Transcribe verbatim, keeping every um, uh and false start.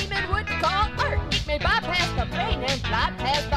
layman would call art. It may bypass the brain and fly past